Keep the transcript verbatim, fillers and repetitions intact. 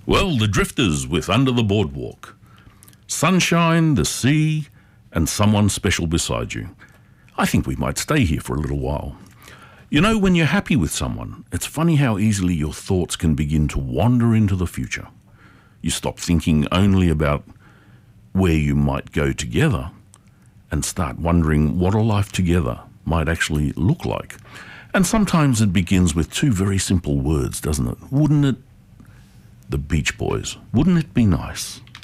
Well, the Drifters with Under the Boardwalk. Sunshine, the sea, and someone special beside you. I think we might stay here for a little while. You know, when you're happy with someone, it's funny how easily your thoughts can begin to wander into the future. You stop thinking only about where you might go together and start wondering what a life together might actually look like. And sometimes it begins with two very simple words, doesn't it? Wouldn't it? The Beach Boys. Wouldn't it be nice?